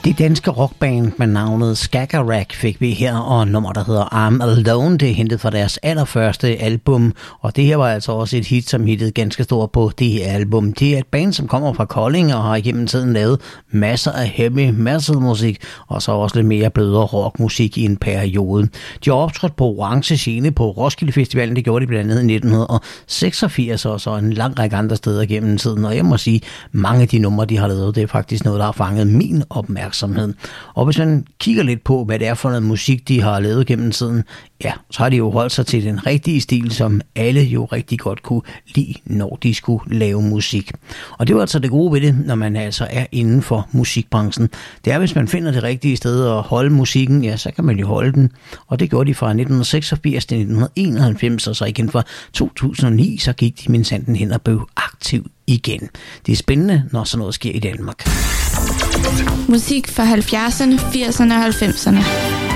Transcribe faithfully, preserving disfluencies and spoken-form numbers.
Det danske rockband med navnet Skagerrak fik vi her, og nummer, der hedder I'm Alone, det er hentet fra deres allerførste album, og det her var altså også et hit, som hittede ganske stort på det her album. Det er et band, som kommer fra Kolding og har igennem tiden lavet masser af heavy metal musik, og så også lidt mere blødere rockmusik i en periode. De har optrådt på Orange Scene på Roskilde Festivalen, det gjorde de blandt andet i nitten seksogfirs, og så en lang række andre steder gennem tiden, og jeg må sige, mange af de numre, de har lavet, det er faktisk noget, der har fanget min opmærksomhed. Og hvis man kigger lidt på, hvad det er for noget musik, de har lavet gennem tiden, ja, så har de jo holdt sig til den rigtige stil, som alle jo rigtig godt kunne lide, når de skulle lave musik. Og det var altså det gode ved det, når man altså er inden for musikbranchen. Det er, hvis man finder det rigtige sted at holde musikken, ja, så kan man jo holde den. Og det gjorde de fra nitten seksogfirs til nitten enoghalvfems, og så igen fra to tusind og ni, så gik de minsanden hen og blev aktiv igen. Det er spændende, når sådan noget sker i Danmark. Musik fra halvfjerdserne, firserne og halvfemserne.